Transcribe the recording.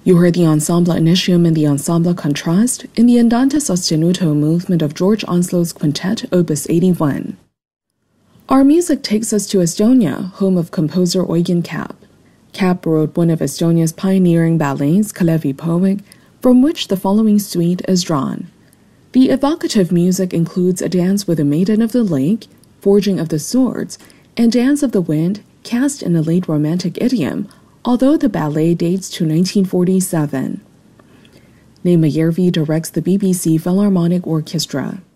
You heard the Ensemble Initium and the Ensemble Contrast in the Andante sostenuto movement of George Onslow's Quintet, Opus 81. Our music takes us to Estonia, home of composer Eugen Käpp. Käpp wrote one of Estonia's pioneering ballets, Kalevi Poeg, from which the following suite is drawn. The evocative music includes a dance with a maiden of the lake, forging of the swords, and dance of the wind, cast in a late Romantic idiom, although the ballet dates to 1947. Neema Järvi directs the BBC Philharmonic Orchestra.